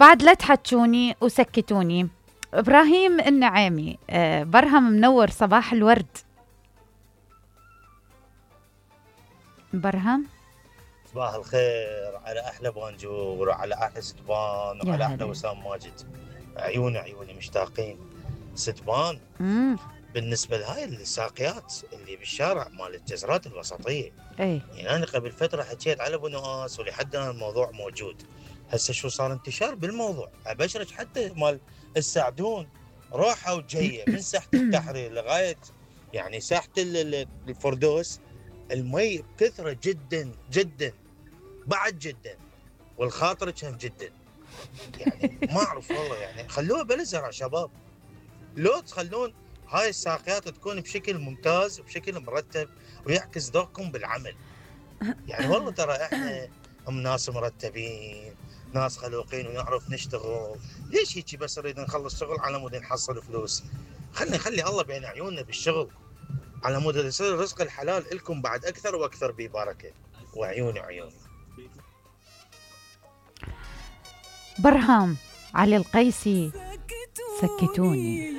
بعد لا تحجوني وسكتوني. إبراهيم النعيمي، برهم منور، صباح الورد. برهم صباح الخير على أحلى بانجور وعلى أحلى ستبان يا وعلى أحلى هلا. وسام ماجد. عيوني مشتاقين ستبان. بالنسبة لهاي الساقيات اللي بالشارع مال الجزرات الوسطية، ايه يعني أنا قبل فترة حكيت على أبو نواس ولحد الآن الموضوع موجود. هسه شو صار انتشار بالموضوع، أبشرك حتى مال السعدون روحة وجاية من ساحة التحرير لغاية يعني ساحة الفردوس. المي بكثرة جدا جدا، بعد جدا، والخاطر كان جدا. يعني ما اعرف والله، يعني خلوها بلزرع شباب، لو تخلون هاي الساقيات تكون بشكل ممتاز وبشكل مرتب ويعكس ذوقكم بالعمل. يعني والله ترى احنا هم ناس مرتبين، ناس خلوقين ونعرف نشتغل. ليش هيك بس نريد نخلص شغل على مود نحصل فلوس؟ خلي نخلي الله بين عيوننا بالشغل على مود يصير الرزق الحلال لكم بعد اكثر واكثر ببركه. وعيوني برهم علي القيسي، سكتوني.